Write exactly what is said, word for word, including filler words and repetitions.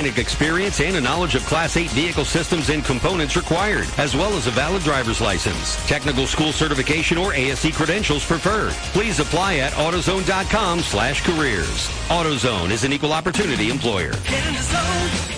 mechanic experience and a knowledge of Class eight vehicle systems and components required, as well as a valid driver's license. Technical school certification or A S E credentials preferred. Please apply at AutoZone dot com slash careers. AutoZone is an equal opportunity employer. Get in the zone.